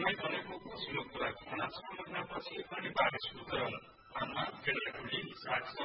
समय भनेको पछिल्लो कुरा खाना समयपछि अनि बारिसको क्रम घरमा केटाकेटी साग